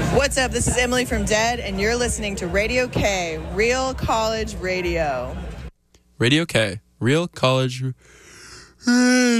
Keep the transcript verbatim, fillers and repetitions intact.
What's up? This is Emily from Dead, and you're listening to Radio K, Real College Radio. Radio K, Real College Radio.